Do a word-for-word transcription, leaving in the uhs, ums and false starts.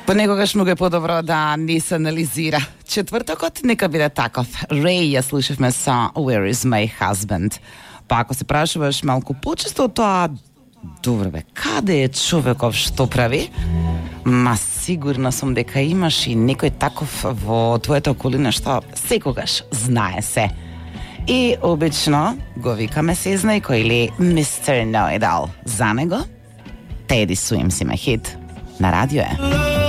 Понекогаш многу е подобро да не се анализира. Четвртокот нека биде таков. Рей ја слушавме со Where is my husband? Па ако се прашуваш малку почесто тоа, добре бе, каде е човеков, што прави? Ма сигурна сум дека имаш и некој таков во твојата околина што секогаш знае се. И обично го викаме сезнајко или мистер Know-it-all. За него Teddy Swims има хит на радио е.